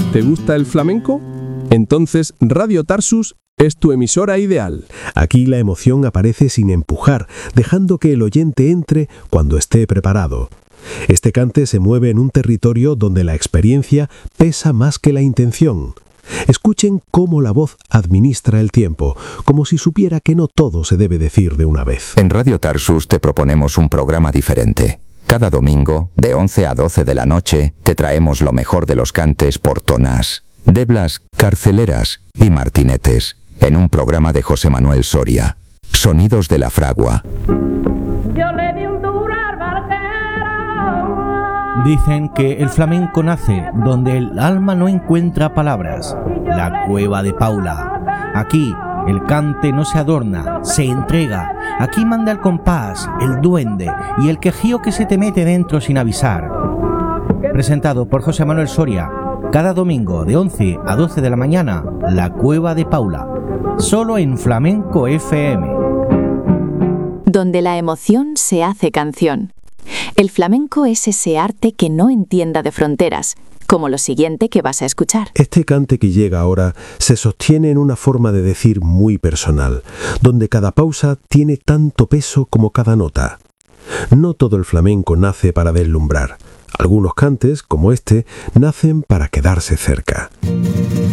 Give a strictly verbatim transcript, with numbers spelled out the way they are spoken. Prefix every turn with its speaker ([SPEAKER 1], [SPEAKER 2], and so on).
[SPEAKER 1] ¿Te gusta el flamenco? Entonces Radio Tarsus es tu emisora ideal.
[SPEAKER 2] Aquí la emoción aparece sin empujar, dejando que el oyente entre cuando esté preparado. Este cante se mueve en un territorio donde la experiencia pesa más que la intención. Escuchen cómo la voz administra el tiempo, como si supiera que no todo se debe decir de una vez.
[SPEAKER 3] En Radio Tarsus te proponemos un programa diferente. Cada domingo, de once a doce de la noche, te traemos lo mejor de los cantes por tonas, deblas, carceleras y martinetes, en un programa de José Manuel Soria. Sonidos de la Fragua.
[SPEAKER 4] Yo le di un duro al barquero.
[SPEAKER 5] Dicen que el flamenco nace donde el alma no encuentra palabras. La cueva de Paula. Aquí el cante no se adorna, se entrega. Aquí manda el compás, el duende y el quejío que se te mete dentro sin avisar. Presentado por José Manuel Soria, cada domingo de once a doce de la mañana, La Cueva de Paula. Solo en Flamenco F M.
[SPEAKER 6] Donde la emoción se hace canción. El flamenco es ese arte que no entienda de fronteras, como lo siguiente que vas a escuchar.
[SPEAKER 2] Este cante que llega ahora se sostiene en una forma de decir muy personal, donde cada pausa tiene tanto peso como cada nota. No todo el flamenco nace para deslumbrar. Algunos cantes, como este, nacen para quedarse cerca.